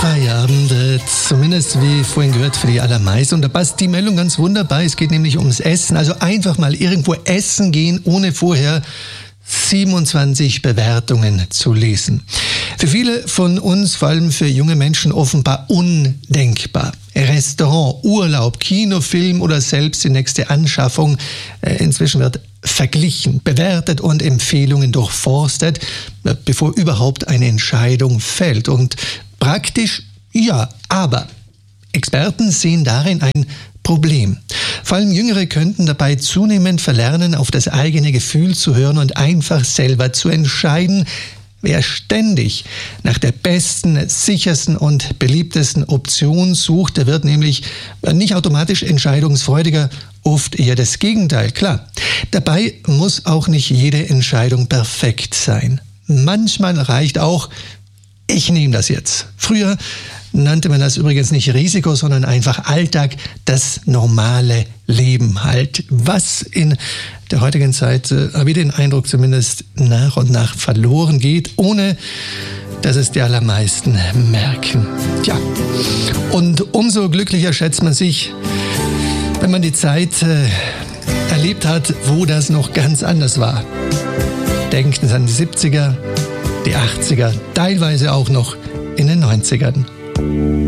Feierabend, zumindest wie vorhin gehört für die allermeisten. Und da passt die Meldung ganz wunderbar. Es geht nämlich ums Essen. Also einfach mal irgendwo essen gehen, ohne vorher 27 Bewertungen zu lesen. Für viele von uns, vor allem für junge Menschen, offenbar undenkbar. Restaurant, Urlaub, Kinofilm oder selbst die nächste Anschaffung. Inzwischen wird verglichen, bewertet und Empfehlungen durchforstet, bevor überhaupt eine Entscheidung fällt. Und praktisch, ja, aber Experten sehen darin ein Problem. Vor allem Jüngere könnten dabei zunehmend verlernen, auf das eigene Gefühl zu hören und einfach selber zu entscheiden. Wer ständig nach der besten, sichersten und beliebtesten Option sucht, der wird nämlich nicht automatisch entscheidungsfreudiger, oft eher das Gegenteil. Klar, dabei muss auch nicht jede Entscheidung perfekt sein. Manchmal reicht auch, ich nehme das jetzt. Früher nannte man das übrigens nicht Risiko, sondern einfach Alltag, das normale Leben halt. Was in der heutigen Zeit, habe ich den Eindruck, zumindest nach und nach verloren geht, ohne dass es die allermeisten merken. Tja, und umso glücklicher schätzt man sich, wenn man die Zeit erlebt hat, wo das noch ganz anders war. Denken Sie an die 70er, die 80er, teilweise auch noch in den 90ern.